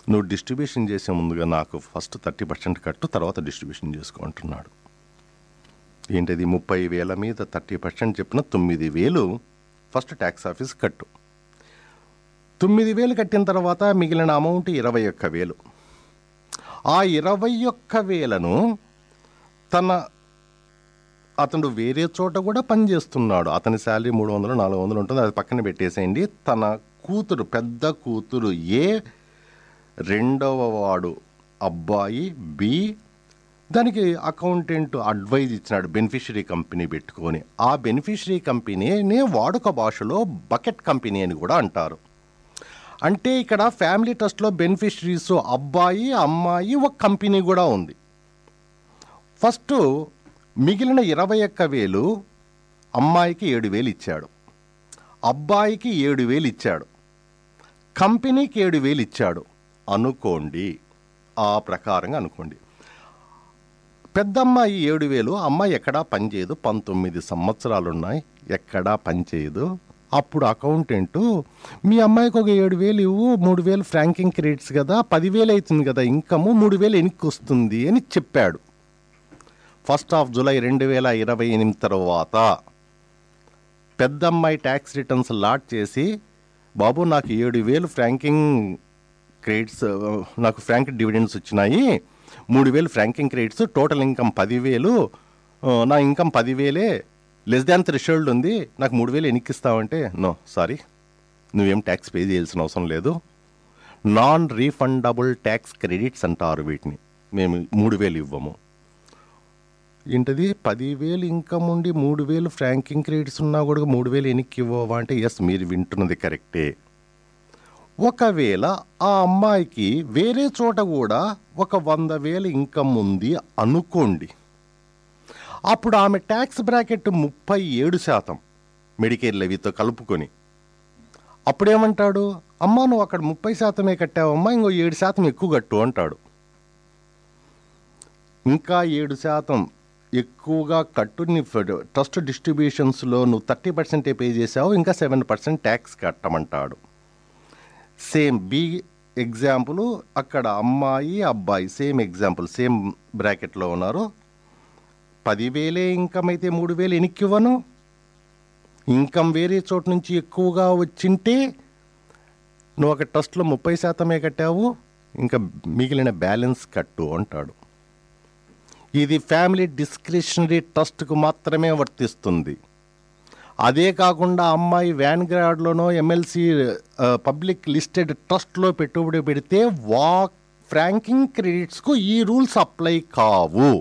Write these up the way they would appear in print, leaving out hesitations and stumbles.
నువ్వు డిస్ట్రిబ్యూషన్ చేసే ముందుగా నాకు ఫస్ట్ 30% కట్టు, తర్వాత డిస్ట్రిబ్యూషన్ చేసుకో అంటున్నాడు. ఏంటది? 30,000 మీద 30% చెప్పిన 9,000 ఫస్ట్ ట్యాక్స్ ఆఫీస్ కట్టు. 9,000 కట్టిన తర్వాత మిగిలిన అమౌంట్ 21,000. ఆ 21,000ను అతను వేరే చోట కూడా పనిచేస్తున్నాడు. అతని శాలరీ 300, 400 ఉంటుంది. అది పక్కన పెట్టేసేయండి. తన కూతురు, పెద్ద కూతురు ఏ, రెండవ వాడు అబ్బాయి బి, దానికి అకౌంటెంట్ అడ్వైజ్ ఇచ్చినాడు బెనిఫిషరీ కంపెనీ పెట్టుకొని. ఆ బెనిఫిషరీ కంపెనీనే వాడుక భాషలో బకెట్ కంపెనీ అని కూడా అంటారు. అంటే ఇక్కడ ఫ్యామిలీ ట్రస్ట్లో బెనిఫిషరీస్ అబ్బాయి, అమ్మాయి, ఒక కంపెనీ కూడా ఉంది. ఫస్ట్ మిగిలిన 21,000 అమ్మాయికి 7,000 ఇచ్చాడు, అబ్బాయికి 7,000 ఇచ్చాడు, కంపెనీకి 7,000 ఇచ్చాడు అనుకోండి. ఆ ప్రకారంగా అనుకోండి. పెద్దమ్మాయి 7,000, అమ్మాయి ఎక్కడా పనిచేయదు, 19 సంవత్సరాలు ఉన్నాయి, ఎక్కడా పనిచేయదు. అప్పుడు అకౌంటెంటు, మీ అమ్మాయికి ఒక 7,000 ఇవ్వు, 3,000 ఫ్రాంకింగ్ క్రెడిట్స్ కదా, 10,000 అవుతుంది కదా ఇన్కము, 3,000 వెనక్కి వస్తుంది అని చెప్పాడు. 1 జూలై 2028 తర్వాత పెద్దమ్మాయి ట్యాక్స్ రిటర్న్స్ లాట్ చేసి, బాబు నాకు 7,000 ఫ్రాంకింగ్ క్రెడిట్స్, నాకు ఫ్రాంక్ డివిడెండ్స్ వచ్చినాయి, 3,000 ఫ్రాంకింగ్ క్రెడిట్స్, టోటల్ ఇన్కమ్ 10,000, నా ఇన్కమ్ 10,000 లెస్ దాన్ థ్రెషోల్డ్ ఉంది, నాకు 3,000 ఎన్నికిస్తావంటే, నో సారీ, నువ్వేం ట్యాక్స్ పే చేయాల్సిన అవసరం లేదు, నాన్ రీఫండబుల్ ట్యాక్స్ క్రెడిట్స్ అంటారు వీటిని, మేము 3,000 ఇవ్వము. ఏంటది? 10,000 ఇన్కమ్ ఉండి 3,000 ఫ్రాంకింగ్ క్రెడిట్స్ ఉన్నా కూడా 3,000 ఎన్నిక్కి ఇవ్వవా అంటే, ఎస్ మీరు వింటున్నది కరెక్టే. ఒకవేళ ఆ అమ్మాయికి వేరే చోట కూడా ఒక 100,000 ఇన్కమ్ ఉంది అనుకోండి, అప్పుడు ఆమె ట్యాక్స్ బ్రాకెట్ 37% మెడికేర్ లెవీతో కలుపుకొని. అప్పుడేమంటాడు? అమ్మా నువ్వు అక్కడ 30% కట్టావమ్మా, ఇంకో 7% ఎక్కువ కట్టు అంటాడు. ఇంకా 7% ఎక్కువగా కట్టు, నీ ట్రస్ట్ డిస్ట్రిబ్యూషన్స్లో నువ్వు 30% పే చేసావు, ఇంకా 7% ట్యాక్స్ కట్టమంటాడు. సేమ్ బి ఎగ్జాంపుల్, అక్కడ అమ్మాయి అబ్బాయి సేమ్ ఎగ్జాంపుల్, సేమ్ బ్రాకెట్లో ఉన్నారు. 10,000 ఇన్కమ్ అయితే 3,000 ఎన్నిక్కి ఇవ్వను, ఇన్కమ్ వేరే చోటు నుంచి ఎక్కువగా వచ్చింటే నువ్వు ఒక ట్రస్ట్లో 30% కట్టావు, ఇంకా మిగిలిన బ్యాలెన్స్ కట్టు అంటాడు. ఇది ఫ్యామిలీ డిస్క్రిషనరీ ట్రస్ట్కు మాత్రమే వర్తిస్తుంది. అదే కాకుండా అమ్మాయి వ్యాన్గార్డ్లోనో ఎమ్మెల్సీ పబ్లిక్ లిస్టెడ్ ట్రస్ట్లో పెట్టుబడి పెడితే ఫ్రాంకింగ్ క్రెడిట్స్కు ఈ రూల్స్ అప్లై కావు.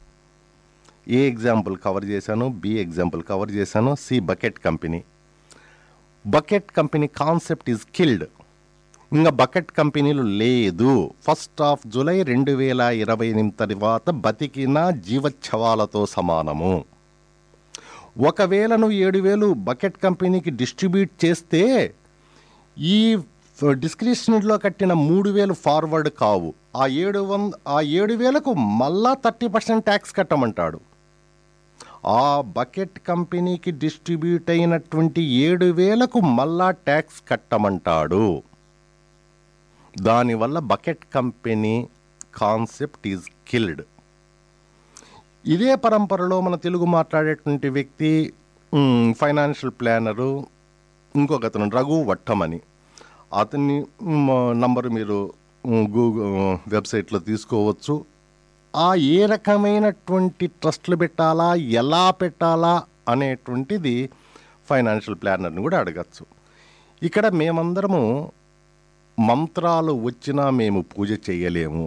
ఏ ఎగ్జాంపుల్ కవర్ చేశాను? బి ఎగ్జాంపుల్ కవర్ చేశాను. C bucket company. Bucket company concept is killed. ఇంకా బకెట్ కంపెనీలు లేదు. 1 జూలై 2028 తర్వాత బతికిన జీవచ్ఛవాలతో సమానము. ఒకవేళ నువ్వు 7,000 బకెట్ కంపెనీకి డిస్ట్రిబ్యూట్ చేస్తే ఈ డిస్క్రిప్షన్లో కట్టిన 3,000 ఫార్వర్డ్ కావు. ఆ 7,000కు మళ్ళా 30% ట్యాక్స్ కట్టమంటాడు. ఆ బకెట్ కంపెనీకి డిస్ట్రిబ్యూట్ అయినటువంటి 7,000కు మళ్ళా ట్యాక్స్ కట్టమంటాడు. దానివల్ల bucket company concept is killed. ఇదే పరంపరలో మన తెలుగు మాట్లాడేటువంటి వ్యక్తి ఫైనాన్షియల్ ప్లానరు ఇంకొక అతను రఘు వట్టమని, అతని నంబరు మీరు గూగుల్ వెబ్సైట్లో తీసుకోవచ్చు. ఏ రకమైనటువంటి ట్రస్ట్లు పెట్టాలా, ఎలా పెట్టాలా అనేటువంటిది ఫైనాన్షియల్ ప్లానర్ని కూడా అడగచ్చు. ఇక్కడ మేమందరము మంత్రాలు వచ్చినా మేము పూజ చేయలేము.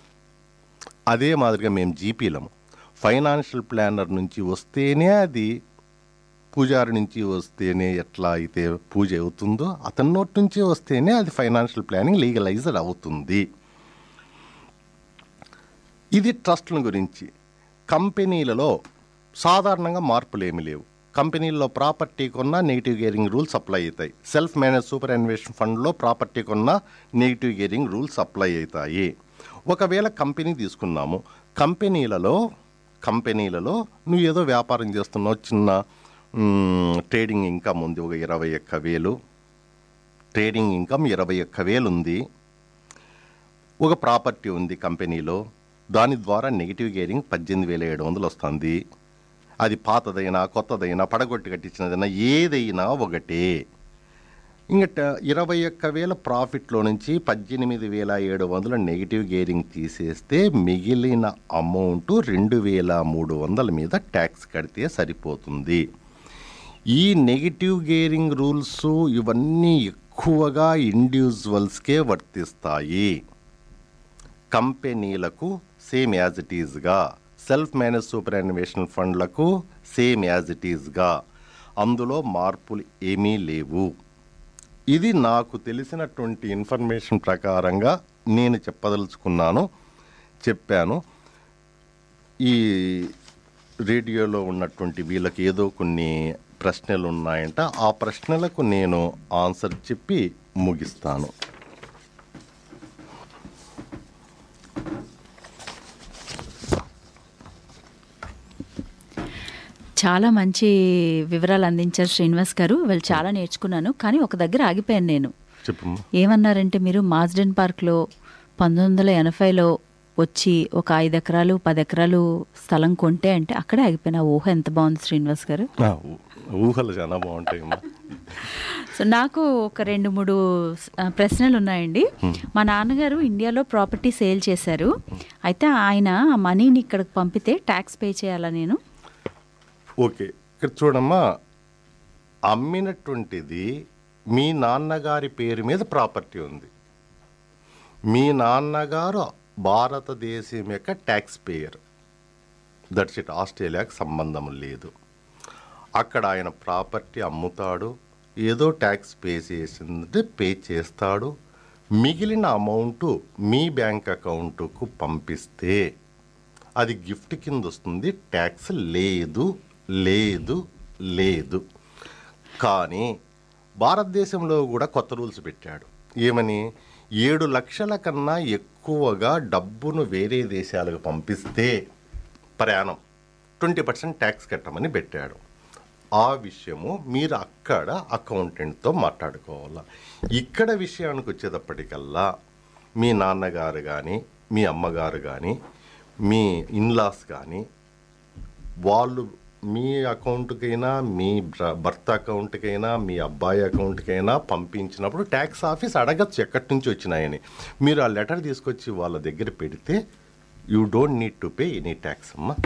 అదే మాదిరిగా మేము జీపీలము. ఫైనాన్షియల్ ప్లానర్ నుంచి వస్తేనే అది, పూజారి నుంచి వస్తేనే ఎట్లా అయితే పూజ అవుతుందో, అతని నోటి నుంచి వస్తేనే అది ఫైనాన్షియల్ ప్లానింగ్ లీగలైజ్డ్ అవుతుంది. ఇది ట్రస్ట్ల గురించి. కంపెనీలలో సాధారణంగా మార్పులు ఏమి లేవు. కంపెనీల్లో ప్రాపర్టీ కొన్నా నెగిటివ్ గేరింగ్ రూల్స్ అప్లై అవుతాయి. సెల్ఫ్ మేనేజ్ సూపర్ యాన్యుయేషన్ ఫండ్లో ప్రాపర్టీ కొన్నా నెగిటివ్ గేరింగ్ రూల్స్ అప్లై అవుతాయి. ఒకవేళ కంపెనీ తీసుకున్నాము, కంపెనీలలో నువ్వు ఏదో వ్యాపారం చేస్తున్నావు, చిన్న ట్రేడింగ్ ఇన్కమ్ ఉంది, ఒక 21,000 ట్రేడింగ్ ఇన్కమ్ 21,000 ఉంది. ఒక ప్రాపర్టీ ఉంది కంపెనీలో, దాని ద్వారా నెగిటివ్ గేరింగ్ 18,700 వస్తుంది. అది పాతదైనా కొత్తదైనా పడగొట్టి కట్టించినదైనా ఏదైనా ఒకటే. ఇంకట 21,000 ప్రాఫిట్లో నుంచి 18,700 నెగిటివ్ గేరింగ్ తీసేస్తే మిగిలిన అమౌంట్ 2,300 మీద ట్యాక్స్ కడితే సరిపోతుంది. ఈ నెగిటివ్ గేరింగ్ రూల్స్ ఇవన్నీ ఎక్కువగా ఇండివిజువల్స్కే వర్తిస్తాయి. కంపెనీలకు same as it ఈజ్గా, self manage super యాన్యువేషన్ ఫండ్లకు same as it ఈజ్గా, అందులో మార్పులు ఏమీ లేవు. ఇది నాకు తెలిసినటువంటి ఇన్ఫర్మేషన్ ప్రకారంగా నేను చెప్పాను. ఈ రేడియోలో ఉన్నటువంటి వీళ్ళకి ఏదో కొన్ని ప్రశ్నలు ఉన్నాయంట, ఆ ప్రశ్నలకు నేను ఆన్సర్ చెప్పి ముగిస్తాను. చాలా మంచి వివరాలు అందించారు శ్రీనివాస్ గారు. వాళ్ళు చాలా నేర్చుకున్నాను, కానీ ఒక దగ్గర ఆగిపోయాను నేను. ఏమన్నారంటే మీరు మాజ్డెన్ పార్క్లో 1980లో వచ్చి ఒక 5 ఎకరాలు 10 ఎకరాలు స్థలం కొంటే అంటే అక్కడే ఆగిపోయిన. ఊహ ఎంత బాగుంది శ్రీనివాస్ గారు. ఊహలు చాలా బాగుంటాయి. సో నాకు ఒక 2-3 ప్రశ్నలు ఉన్నాయండి. మా నాన్నగారు ఇండియాలో ప్రాపర్టీ సేల్ చేశారు. అయితే ఆయన ఆ మనీని ఇక్కడికి పంపితే ట్యాక్స్ పే చేయాలా నేను? ఓకే, ఇక్కడ చూడమ్మా, అమ్మినటువంటిది మీ నాన్నగారి పేరు మీద ప్రాపర్టీ ఉంది. మీ నాన్నగారు భారతదేశం యొక్క ట్యాక్స్ పేయర్, దట్స్ ఇట్. ఆస్ట్రేలియాకి సంబంధం లేదు. అక్కడ ఆయన ప్రాపర్టీ అమ్ముతాడు, ఏదో ట్యాక్స్ పే చేసిందంటే పే చేస్తాడు. మిగిలిన అమౌంట్ మీ బ్యాంక్ అకౌంట్కు పంపిస్తే అది గిఫ్ట్ కింద వస్తుంది. ట్యాక్స్ లేదు లేదు లేదు. కానీ భారతదేశంలో కూడా కొత్త రూల్స్ పెట్టాడు. ఏమని? 7 లక్షల కన్నా ఎక్కువగా డబ్బును వేరే దేశాలకు పంపిస్తే ప్రయాణం 20% ట్యాక్స్ కట్టమని పెట్టాడు. ఆ విషయము మీరు అక్కడ అకౌంటెంట్తో మాట్లాడుకోవాలి. ఇక్కడ విషయానికి వచ్చేటప్పటికల్లా మీ నాన్నగారు కానీ, మీ అమ్మగారు కానీ, మీ ఇన్లాస్ కానీ, వాళ్ళు మీ అకౌంట్కైనా, మీ భర్త అకౌంట్కైనా, మీ అబ్బాయి అకౌంట్కైనా పంపించినప్పుడు ట్యాక్స్ ఆఫీస్ అడగచ్చు ఎక్కడి నుంచి వచ్చినాయని. మీరు ఆ లెటర్ తీసుకొచ్చి వాళ్ళ దగ్గర పెడితే you don't need to pay any tax అమ్మా.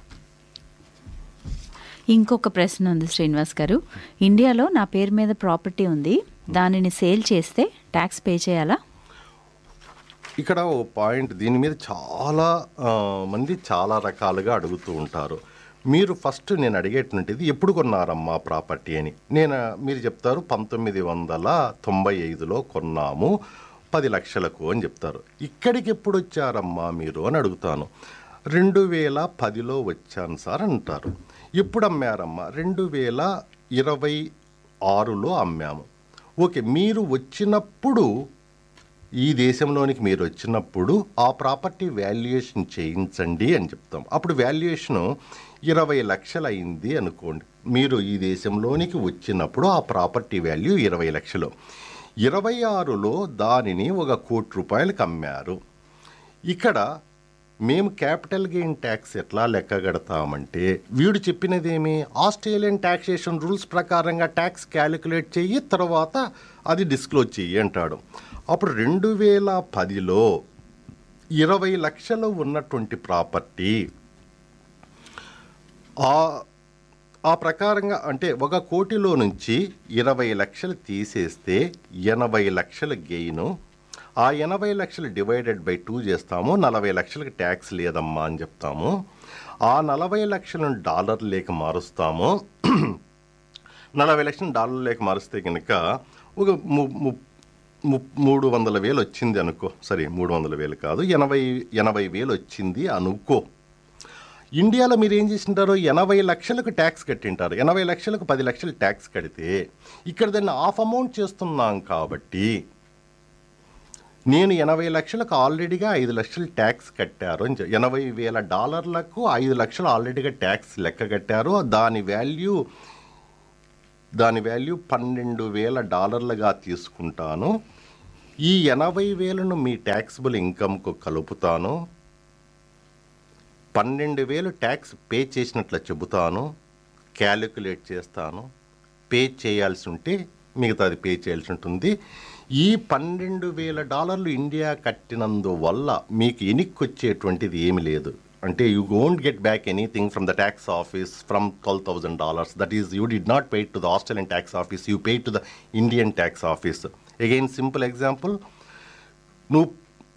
ఇంకొక ప్రశ్న ఉంది శ్రీనివాస్ గారు. ఇండియాలో నా పేరు మీద ప్రాపర్టీ ఉంది, దానిని సేల్ చేస్తే ట్యాక్స్ పే చేయాలా? ఇక్కడ ఓ పాయింట్, దీని మీద చాలా మంది చాలా రకాలుగా అడుగుతూ ఉంటారు. మీరు ఫస్ట్ నేను అడిగేటువంటిది ఎప్పుడు కొన్నారమ్మా ప్రాపర్టీ అని. మీరు చెప్తారు 1995లో కొన్నాము 10 లక్షలకు అని చెప్తారు. ఇక్కడికి ఎప్పుడు వచ్చారమ్మా మీరు అని అడుగుతాను. 2010లో వచ్చాను సార్ అంటారు. ఎప్పుడు అమ్మారమ్మా? 2026లో అమ్మాము. ఓకే, మీరు వచ్చినప్పుడు, ఈ దేశంలోనికి మీరు వచ్చినప్పుడు ఆ ప్రాపర్టీ వాల్యుయేషన్ చేయించండి అని చెప్తాం. అప్పుడు వాల్యుయేషను 20 లక్షలు అయింది అనుకోండి. మీరు ఈ దేశంలోనికి వచ్చినప్పుడు ఆ ప్రాపర్టీ వాల్యూ 20 లక్షలు. 26లో దానిని 1 కోటి రూపాయలకు అమ్మారు. ఇక్కడ మేము క్యాపిటల్ గెయిన్ ట్యాక్స్ ఎట్లా లెక్క కడతామంటే, వీడు చెప్పినదేమి, ఆస్ట్రేలియన్ ట్యాక్సేషన్ రూల్స్ ప్రకారంగా ట్యాక్స్ క్యాలిక్యులేట్ చెయ్యి, తర్వాత అది డిస్క్లోజ్ చెయ్యి అంటాడు. అప్పుడు 2010లో 20 లక్షలు ఉన్నటువంటి ప్రాపర్టీ ఆ ప్రకారంగా అంటే 1 కోటిలో నుంచి 20 లక్షలు తీసేస్తే 80 లక్షల గెయిన్. ఆ 80 లక్షలు డివైడెడ్ బై 2 చేస్తాము. 40 లక్షలకి ట్యాక్స్ లేదమ్మా అని చెప్తాము. ఆ 40 లక్షలను డాలర్లేకి మారుస్తాము. 40 లక్షలను డాలర్లేకి మారుస్తే కనుక ఒక 300,000 వచ్చింది అనుకో. సరే, 300,000 కాదు, 80,000 వచ్చింది అనుకో. ఇండియాలో మీరు ఏం చేసింటారు? 80 లక్షలకు ట్యాక్స్ కట్టింటారు. 80 లక్షలకు 10 లక్షలు ట్యాక్స్ కడితే ఇక్కడ దాన్ని హాఫ్ అమౌంట్ చేస్తున్నాం కాబట్టి, నేను 80 లక్షలకు ఆల్రెడీగా 5 లక్షలు ట్యాక్స్ కట్టారు అని $80,000 5 లక్షలు ఆల్రెడీగా ట్యాక్స్ లెక్క కట్టారు. దాని వాల్యూ $12,000 తీసుకుంటాను. ఈ 80,000ను మీ ట్యాక్సిబుల్ ఇన్కమ్కు కలుపుతాను, 12,000 ట్యాక్స్ పే చేసినట్లు చెబుతాను, క్యాలిక్యులేట్ చేస్తాను, పే చేయాల్సి ఉంటే మిగతాది పే చేయాల్సి ఉంటుంది. ఈ $12,000 ఇండియా కట్టినందువల్ల మీకు ఎనిక్కొచ్చేటువంటిది ఏమి లేదు. అంటే you won't get back anything from the tax office from $12,000. That is you did not pay to the Australian tax office, you pay to the Indian tax office. Again simple example, నువ్వు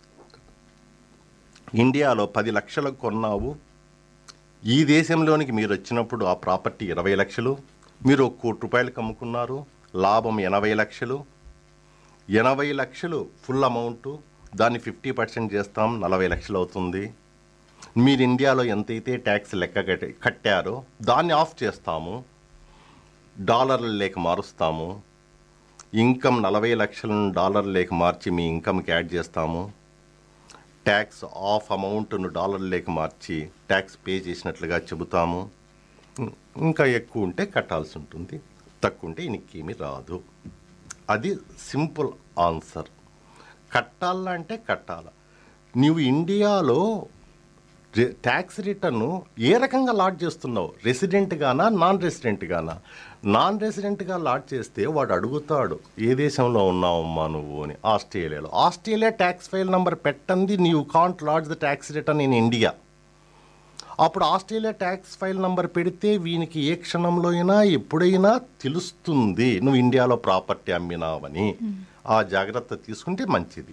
ఇండియాలో 10 లక్షలకు కొన్నావు, ఈ దేశంలోనికి మీరు వచ్చినప్పుడు ఆ property 20 లక్షలు, మీరు ₹1,00,00,000 అమ్ముకున్నారు, లాభం 80 లక్షలు. 80 లక్షలు ఫుల్ అమౌంట్, దాన్ని 50% చేస్తాం, 40 లక్షలు అవుతుంది. మీరు ఇండియాలో ఎంతైతే ట్యాక్స్ లెక్క కట్టారో దాన్ని ఆఫ్ చేస్తాము, డాలర్ల లేక మారుస్తాము. ఇన్కమ్ 40 లక్షలను డాలర్ లేక మార్చి మీ ఇన్కమ్కి యాడ్ చేస్తాము. ట్యాక్స్ ఆఫ్ అమౌంట్ను డాలర్ లేక మార్చి ట్యాక్స్ పే చేసినట్లుగా చెబుతాము. ఇంకా ఎక్కువ ఉంటే కట్టాల్సి ఉంటుంది, తక్కువ ఉంటే ఇంకేమీ రాదు. అది సింపుల్ ఆన్సర్. కట్టాలంటే కట్టాల. నువ్వు ఇండియాలో ట్యాక్స్ రిటర్ను ఏ రకంగా లాట్ చేస్తున్నావు? రెసిడెంట్ గానా, నాన్ రెసిడెంట్ గానా? నాన్ రెసిడెంట్గా లాట్ చేస్తే వాడు అడుగుతాడు, ఏ దేశంలో ఉన్నావమ్మా నువ్వు అని. ఆస్ట్రేలియాలో. ఆస్ట్రేలియా ట్యాక్స్ ఫైల్ నెంబర్ పెట్టండి, నీవు can't LADS the tax return in India. అప్పుడు ఆస్ట్రేలియా ట్యాక్స్ ఫైల్ నెంబర్ పెడితే వీనికి ఏ క్షణంలో అయినా ఎప్పుడైనా తెలుస్తుంది నువ్వు ఇండియాలో ప్రాపర్టీ అమ్మినావని. ఆ జాగ్రత్త తీసుకుంటే మంచిది.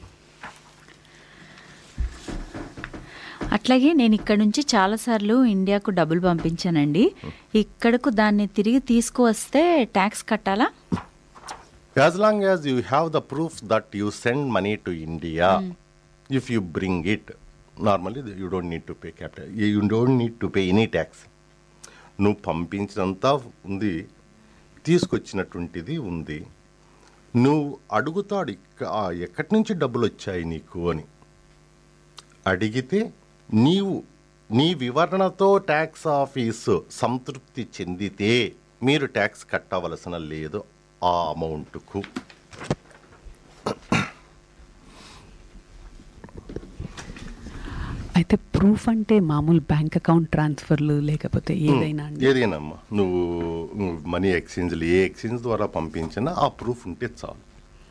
అట్లాగే నేను ఇక్కడ నుంచి చాలాసార్లు ఇండియాకు డబ్బులు పంపించానండి. ఇక్కడకు దాన్ని తిరిగి తీసుకువస్తే ట్యాక్స్ కట్టాలా? As long as you have the proof that you send money to India, if you bring it, normally you don't need to pay capital. You don't need to pay any tax. నువ్వు పంపించినంతా ఉంది, తీసుకొచ్చినటువంటిది ఉంది. నువ్వు అడుగుతాడు ఎక్కడి నుంచి డబ్బులు వచ్చాయి నీకు అని. అడిగితే నీవు నీ వివరణతో ట్యాక్స్ ఆఫీసు సంతృప్తి చెందితే మీరు ట్యాక్స్ కట్టవలసిన లేదు ఆ అమౌంట్కు. అయితే ప్రూఫ్ అంటే మామూలు బ్యాంక్ అకౌంట్ ట్రాన్స్ఫర్లు లేకపోతే ఏదైనామ్మా, నువ్వు మనీ ఎక్స్చేంజ్లు ఏ ఎక్స్చేంజ్ ద్వారా పంపించినా ఆ ప్రూఫ్ ఉంటే చాలు.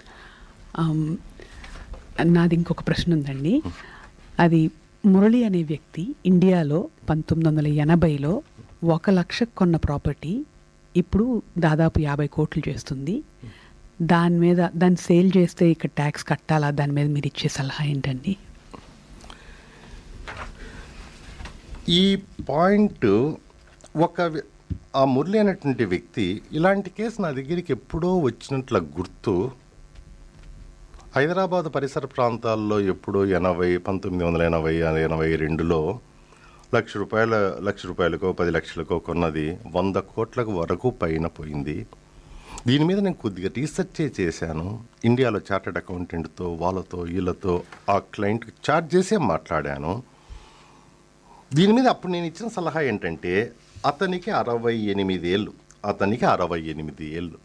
నాది ఇంకొక ప్రశ్న ఉందండి. అది మురళి అనే వ్యక్తి ఇండియాలో 1980లో 1 లక్ష కొన్న ప్రాపర్టీ ఇప్పుడు దాదాపు 50 కోట్లు చేస్తుంది. దాన్ని సేల్ చేస్తే ఇక్కడ ట్యాక్స్ కట్టాలా? దాని మీద మీరు ఇచ్చే సలహా ఏంటండి? ఈ పాయింట్ ఆ మురళి అనేటువంటి వ్యక్తి ఇలాంటి కేసు నా దగ్గరికి ఎప్పుడో వచ్చినట్ల గుర్తు. హైదరాబాద్ పరిసర ప్రాంతాల్లో ఎప్పుడో 1982లో ₹1,00,000కో 10 లక్షలకో కొన్నది 100 కోట్ల వరకు పైన పోయింది. దీని మీద నేను కొద్దిగా రీసెర్చ్ చేశాను. ఇండియాలో చార్టెడ్ అకౌంటెంట్తో వాళ్ళతో వీళ్ళతో ఆ క్లయింట్కి చార్జ్ చేసే మాట్లాడాను. దీని మీద అప్పుడు నేను ఇచ్చిన సలహా ఏంటంటే, అతనికి 68 ఏళ్ళు,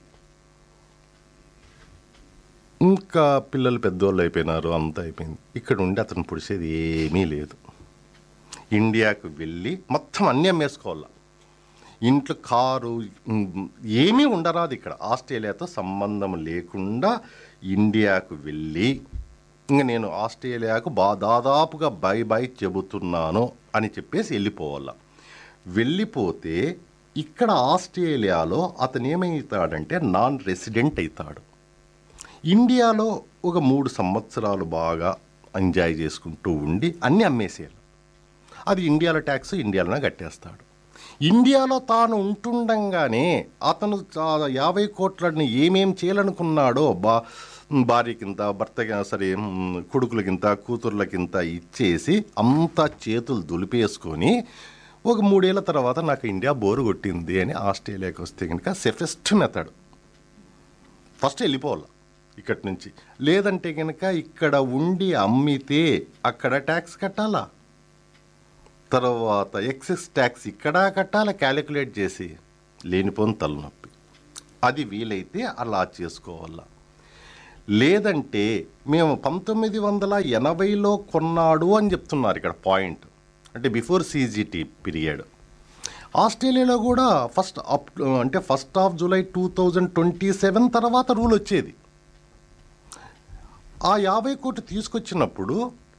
ఇంకా పిల్లలు పెద్దోళ్ళు అయిపోయినారు, అంతా అయిపోయింది. ఇక్కడ ఉండి అతను పొడిచేది ఏమీ లేదు. ఇండియాకు వెళ్ళి మొత్తం అన్నీ అమ్మేసుకోవాలి. ఇంట్లో కారు ఏమీ ఉండరాదు. ఇక్కడ ఆస్ట్రేలియాతో సంబంధం లేకుండా ఇండియాకు వెళ్ళి, ఇంకా నేను ఆస్ట్రేలియాకు దాదాపుగా బై చెబుతున్నాను అని చెప్పేసి వెళ్ళిపోతే ఇక్కడ ఆస్ట్రేలియాలో అతను ఏమవుతాడంటే నాన్ రెసిడెంట్ అవుతాడు. ఇండియాలో ఒక 3 సంవత్సరాలు బాగా ఎంజాయ్ చేసుకుంటూ ఉండి అన్నీ అమ్మేసేయాలి. అది ఇండియాలో ట్యాక్స్ ఇండియాలోనే కట్టేస్తాడు. ఇండియాలో తాను ఉంటుండగానే అతను 50 కోట్లని ఏమేం చేయాలనుకున్నాడో భార్యకింత, కొడుకులకింత, కూతుర్లకింత ఇచ్చేసి అంతా చేతులు దులిపేసుకొని ఒక 3 ఏళ్ల తర్వాత నాకు ఇండియా బోరు కొట్టింది అని ఆస్ట్రేలియాకి వస్తే కనుక సేఫెస్ట్ మెథడ్ ఫస్ట్ వెళ్ళిపోవాలి ఇక్కడి నుంచి. లేదంటే కనుక ఇక్కడ ఉండి అమ్మితే అక్కడ ట్యాక్స్ కట్టాలా, తర్వాత ఎక్సెస్ ట్యాక్స్ ఇక్కడ కట్టాలా క్యాలిక్యులేట్ చేసి, లేనిపోని తలనొప్పి. అది వీలైతే అలా చేసుకోవాలా. లేదంటే మేము 1980లో కొన్నాడు అని చెప్తున్నారు ఇక్కడ పాయింట్, అంటే బిఫోర్ CGT పీరియడ్. ఆస్ట్రేలియాలో కూడా ఫస్ట్ ఆఫ్ జూలై 2027 తర్వాత రూల్ వచ్చేది. ఆ 50 కోట్లు తీసుకొచ్చినప్పుడు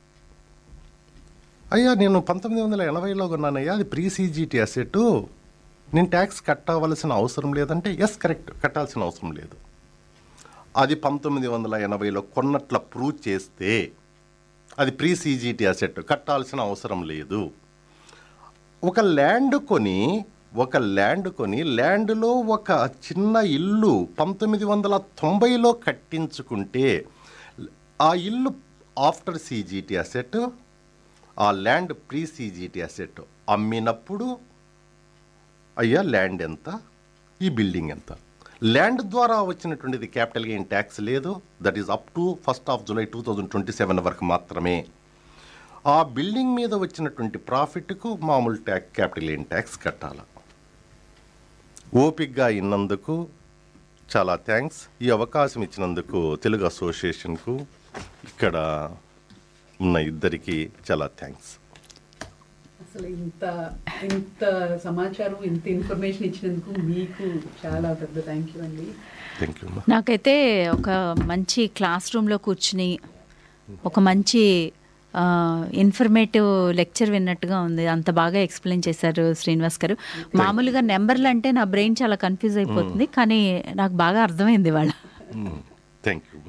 అయ్యా నేను 1980లో కొన్నానయ్యా, అది ప్రీ CGT అసెట్, నేను ట్యాక్స్ కట్టవలసిన అవసరం లేదంటే ఎస్ కరెక్ట్, కట్టాల్సిన అవసరం లేదు. అది 1980లో కొన్నట్ల ప్రూవ్ చేస్తే అది ప్రీ CGT అసెట్, కట్టాల్సిన అవసరం లేదు. ఒక ల్యాండ్ కొని ల్యాండ్లో ఒక చిన్న ఇల్లు 1990లో కట్టించుకుంటే ఆ ఇల్లు ఆఫ్టర్ CGT అసెట్, ఆ ల్యాండ్ ప్రీ CGT అసెట్ అమ్మినప్పుడు అయ్యా ల్యాండ్ ఎంత, ఈ బిల్డింగ్ ఎంత. ల్యాండ్ ద్వారా వచ్చినటువంటిది క్యాపిటల్ గెయిన్ ట్యాక్స్ లేదు, that is up to 1st of July 2027 వరకు మాత్రమే. ఆ బిల్డింగ్ మీద వచ్చినటువంటి ప్రాఫిట్కు మామూలు క్యాపిటల్ గెయిన్ ట్యాక్స్ కట్టాలి. ఓపిక్గా ఇన్నందుకు చాలా థ్యాంక్స్. ఈ అవకాశం ఇచ్చినందుకు తెలుగు అసోసియేషన్కు, ఇక్కడ ఉన్న ఇద్దరికి చాలా థ్యాంక్స్. అసలు ఇంత సమాచారం, ఇంత ఇన్ఫర్మేషన్ ఇచ్చినందుకు మీకు చాలా పెద్ద థ్యాంక్ యూ అండి. Thank you. నాకైతే ఒక మంచి క్లాస్ రూమ్లో కూర్చుని ఒక మంచి ఇన్ఫర్మేటివ్ లెక్చర్ విన్నట్టుగా ఉంది. అంత బాగా ఎక్స్ప్లెయిన్ చేశారు శ్రీనివాస్ గారు. మామూలుగా నెంబర్లు అంటే నా బ్రెయిన్ చాలా కన్ఫ్యూజ్ అయిపోతుంది, కానీ నాకు బాగా అర్థమైంది వాళ్ళ. Thank you.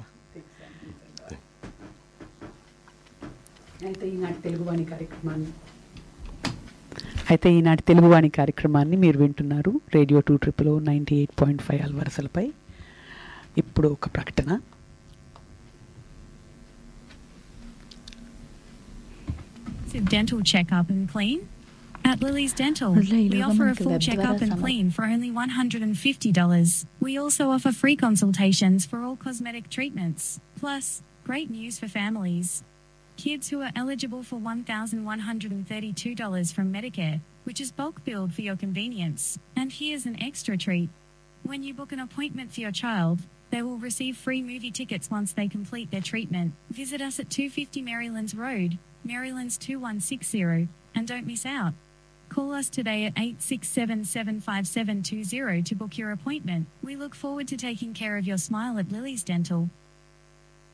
అయితే ఈనాటి తెలుగువాణి కార్యక్రమాన్ని మీరు వింటున్నారు రేడియో 2 98.5 అల్వరసలపై. ఇప్పుడు ఒక ప్రకటన. Dental checkup and clean? At Lily's Dental, we offer a full checkup and clean for only $150. We also offer free consultations for all cosmetic treatments. Plus, great news for families. Kids who are eligible for $1,132 from Medicare, which is bulk billed for your convenience. And here's an extra treat. When you book an appointment for your child, they will receive free movie tickets once they complete their treatment. Visit us at 250 Marylands Road, Marylands 2160, and don't miss out. Call us today at 867-75720 to book your appointment. We look forward to taking care of your smile at Lily's Dental.